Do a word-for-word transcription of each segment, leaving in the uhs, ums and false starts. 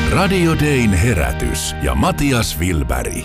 Radio Dayn herätys ja Matias Wilberg.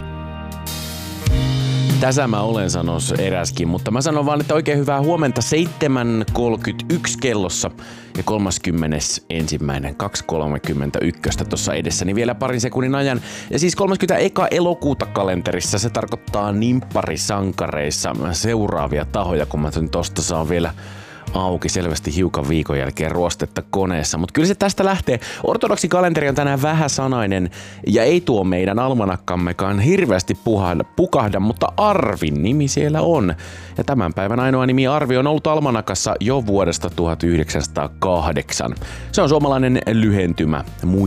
Tässä mä olen, sanois eräskin, mutta mä sanon vaan, että oikein hyvää huomenta seitsemän kolmekymmentäyksi kellossa ja kolmaskymmenesensimmäinen kaksi kolmekymmentäyksi tuossa edessäni vielä parin sekunnin ajan. Ja siis kolmaskymmenes elokuuta kalenterissa, se tarkoittaa nimpparisankareissa seuraavia tahoja, kun mä tosta saan vielä auki selvästi hiukan viikon jälkeen ruostetta koneessa, mutta kyllä se tästä lähtee. Ortodoksi kalenteri on tänään vähäsanainen ja ei tuo meidän almanakkammekaan hirveästi puhahda, pukahda, mutta Arvin nimi siellä on. Ja tämän päivän ainoa nimi Arvi on ollut almanakassa jo vuodesta tuhatyhdeksänsataakahdeksan. Se on suomalainen lyhentymä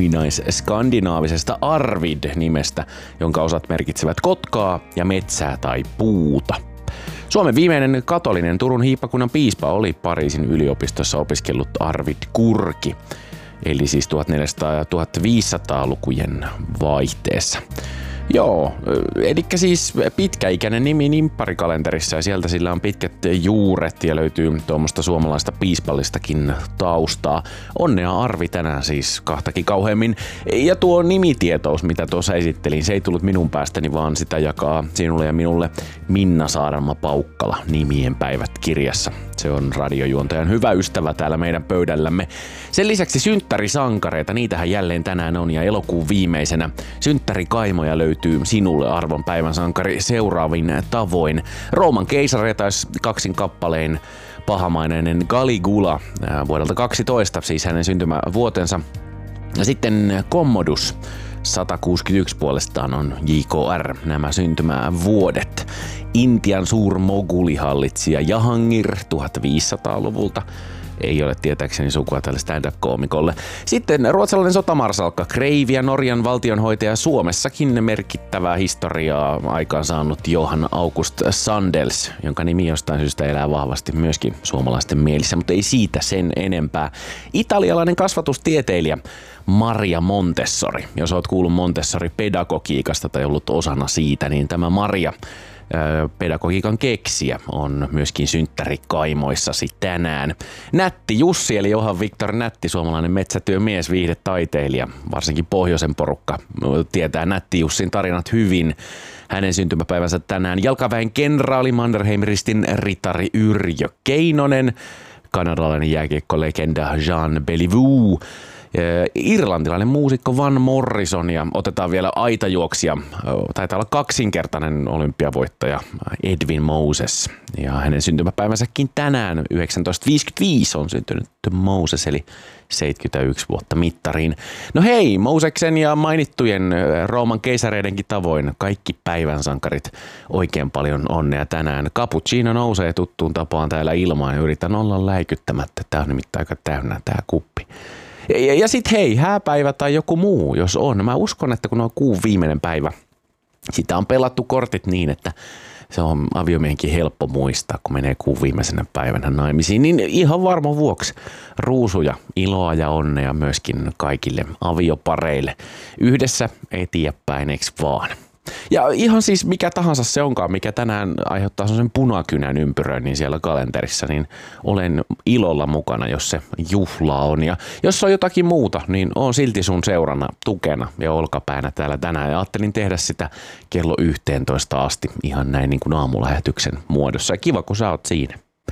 muinais-skandinaavisesta Arvid-nimestä, jonka osat merkitsevät kotkaa ja metsää tai puuta. Suomen viimeinen katolinen Turun hiippakunnan piispa oli Pariisin yliopistossa opiskellut Arvid Kurki, eli siis tuhatneljäsataa- ja tuhatviisisataa-lukujen vaihteessa. Joo, eli siis pitkäikäinen nimi nimparikalenterissa ja sieltä sillä on pitkät juuret ja löytyy tuommoista suomalaista piispallistakin taustaa. Onnea Arvi tänään siis kahtakin kauheammin. Ja tuo nimitietous, mitä tuossa esittelin, se ei tullut minun päästäni, vaan sitä jakaa sinulle ja minulle Minna Saarama-Paukkala Nimien päivät -kirjassa. Se on radiojuontajan hyvä ystävä täällä meidän pöydällämme. Sen lisäksi synttärisankareita, niitähän jälleen tänään on ja elokuun viimeisenä synttärikaimoja löytyy sinulle arvon päivän sankari seuraavin tavoin. Rooman keisareita kaksin kappalein pahamaineinen Caligula vuodelta kaksitoista, siis hänen syntymävuotensa. Ja sitten Commodus sata kuusikymmentäyksi puolestaan on J K R, nämä syntymävuodet. Intian suurmogulihallitsija Jahangir tuhatviisisataaluvulta. Ei ole tietääkseni sukua tälle stand-up-koomikolle. Sitten ruotsalainen sotamarsalkka Kreivi ja Norjan valtionhoitaja Suomessakin merkittävää historiaa aikaan saanut Johan August Sandels, jonka nimi jostain syystä elää vahvasti myöskin suomalaisten mielissä, mutta ei siitä sen enempää. Italialainen kasvatustieteilijä Maria Montessori. Jos oot kuullut Montessori-pedagogiikasta tai ollut osana siitä, niin tämä Maria pedagogiikan keksijä on myöskin synttärikaimoissasi tänään. Nätti Jussi eli Johan Viktor Nätti, suomalainen metsätyömies, viihdetaiteilija, varsinkin pohjoisen porukka tietää Nätti Jussin tarinat hyvin. Hänen syntymäpäivänsä tänään jalkaväen kenraali Mannerheim-ristin ritari Yrjö Keinonen, kanadalainen jääkiekkolegenda Jean Béliveau, irlantilainen muusikko Van Morrison ja otetaan vielä aitajuoksija, taitaa olla kaksinkertainen olympiavoittaja Edwin Moses. Ja hänen syntymäpäivänsäkin tänään yhdeksäntoistasataaviisikymmentäviisi on syntynyt Moses, eli seitsemänkymmentäyksi vuotta mittariin. No hei, Moseksen ja mainittujen Rooman keisareidenkin tavoin kaikki päivän sankarit oikein paljon onnea tänään. Cappuccino nousee tuttuun tapaan täällä ilmaan ja yritän olla läikyttämättä. Tää on nimittäin aika täynnä tää kuppi. Ja, ja sit hei, hääpäivä tai joku muu, jos on. Mä uskon, että kun on kuun viimeinen päivä, sitä on pelattu kortit niin, että se on aviomiehenkin helppo muistaa, kun menee kuun viimeisenä päivänä naimisiin. Niin ihan varma vuoksi ruusuja, iloa ja onnea myöskin kaikille aviopareille. Yhdessä eteenpäin, eiks vaan? Ja ihan siis mikä tahansa se onkaan, mikä tänään aiheuttaa sen punakynän ympyröön niin siellä kalenterissa, niin olen ilolla mukana, jos se juhla on. Ja jos on jotakin muuta, niin on silti sun seurana, tukena ja olkapäänä täällä tänään. Ja ajattelin tehdä sitä kello yhteentoista asti ihan näin niin kuin aamulähetyksen muodossa. Ja kiva, kun sä oot siinä.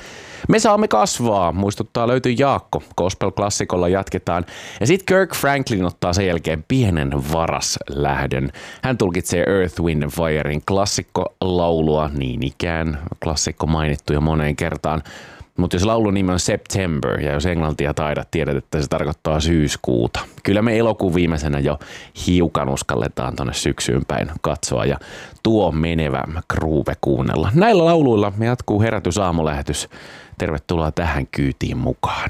Me saamme kasvaa, muistuttaa löytyy Jaakko, gospel-klassikolla jatketaan. Ja sitten Kirk Franklin ottaa sen jälkeen pienen varaslähdön. Hän tulkitsee Earth, Wind and Firein klassikkolaulua, niin ikään klassikko mainittu jo moneen kertaan. Mutta jos laulun nimi on September ja jos englantia taidat, tiedät, että se tarkoittaa syyskuuta. Kyllä me elokuun viimeisenä jo hiukan uskalletaan tonne syksyyn päin katsoa ja tuo menevä groove kuunnella. Näillä lauluilla me jatkuu herätys aamulähetys. Tervetuloa tähän kyytiin mukaan.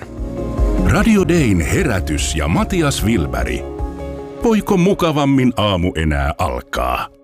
Radio Dayn herätys ja Matias Wilberg. Voiko mukavammin aamu enää alkaa?